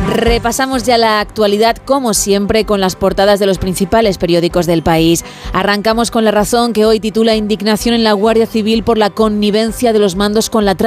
Repasamos ya la actualidad, como siempre, con las portadas de los principales periódicos del país. Arrancamos con La Razón, que hoy titula: Indignación en la Guardia Civil por la connivencia de los mandos con la trama.